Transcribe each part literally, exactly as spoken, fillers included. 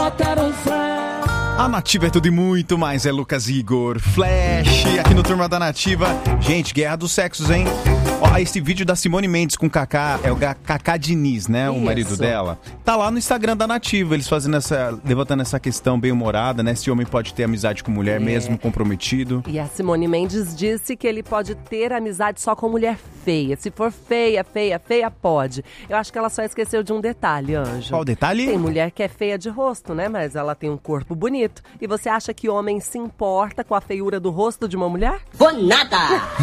botar um flash. A Nativa é tudo e muito mais, é Lucas Igor, Flash, aqui no Turma da Nativa. Gente, guerra dos sexos, hein? Ó, esse vídeo da Simone Mendes com o Kaká, é o Kaká Diniz, né? O Isso. marido dela. Tá lá no Instagram da Nativa, eles fazendo essa, levantando essa questão bem humorada, né? Se homem pode ter amizade com mulher É. mesmo comprometido. E a Simone Mendes disse que ele pode ter amizade só com mulher feia. Se for feia, feia, feia, pode. Eu acho que ela só esqueceu de um detalhe, Anjo. Qual o detalhe? Tem mulher que é feia de rosto, né? Mas ela tem um corpo bonito. E você acha que homem se importa com a feiura do rosto de uma mulher? Vou nada.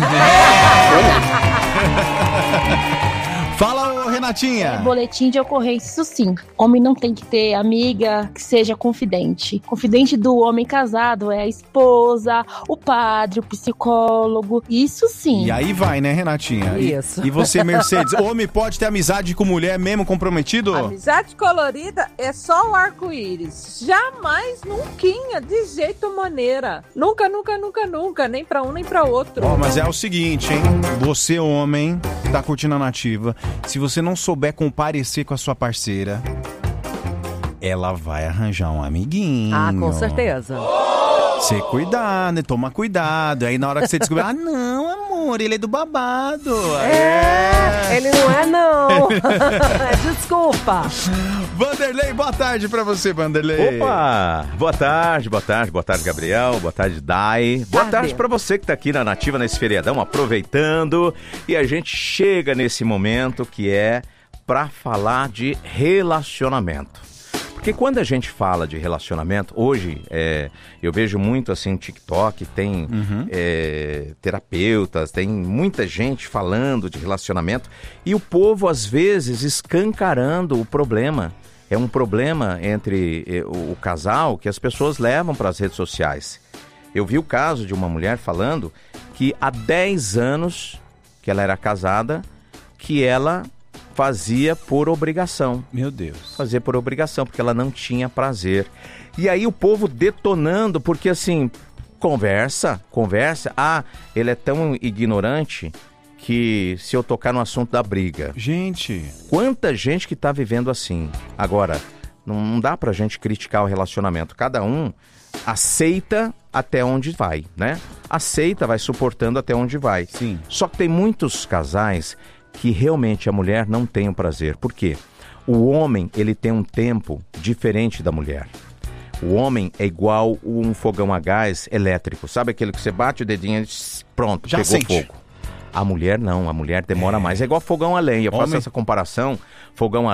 Fala, ô, Renatinha. Boletim de ocorrência, isso sim. Homem não tem que ter amiga que seja confidente. Confidente do homem casado é a esposa, o padre, o psicólogo. Isso sim. E aí vai, né, Renatinha? E- Isso. E você, Mercedes, homem pode ter amizade com mulher mesmo comprometido? Amizade colorida é só o arco-íris. Jamais, nunca, de jeito maneira. Nunca, nunca, nunca, nunca. Nem pra um, nem pra outro. Ó, mas é o seguinte, hein? Você, homem, tá curtindo a Nativa. Se você não souber comparecer com a sua parceira, ela vai arranjar um amiguinho. Ah, com certeza. Você cuidar, né? Toma cuidado. Aí na hora que você descobrir, ah, não, amor, ele é do babado. É, ele não é não. Desculpa. Vanderlei, boa tarde pra você, Vanderlei. Opa! Boa tarde, boa tarde, boa tarde, Gabriel, boa tarde, Dai. Boa Tarde. tarde pra você que tá aqui na Nativa nesse feriadão, aproveitando. E a gente chega nesse momento que é pra falar de relacionamento. Porque quando a gente fala de relacionamento, hoje é, eu vejo muito assim, TikTok, tem é, terapeutas, tem muita gente falando de relacionamento e o povo às vezes escancarando o problema. É um problema entre eh, o, o casal que as pessoas levam para as redes sociais. Eu vi o caso de uma mulher falando que há dez anos que ela era casada, que ela fazia por obrigação. Meu Deus. Fazia por obrigação, porque ela não tinha prazer. E aí o povo detonando, porque assim, conversa, conversa. Ah, ele é tão ignorante que se eu tocar no assunto da briga. Gente, Quanta gente que tá vivendo assim. Agora, não, não dá pra gente criticar o relacionamento. Cada um aceita até onde vai, né? Aceita, vai suportando até onde vai. Sim. Só que tem muitos casais que realmente a mulher não tem o prazer. Por quê? O homem, ele tem um tempo diferente da mulher. O homem é igual um fogão a gás elétrico. Sabe aquele que você bate o dedinho e pronto, Já pegou sente. fogo. A mulher não, a mulher demora mais. É igual fogão a lenha. Eu faço Homem- essa comparação. Fogão a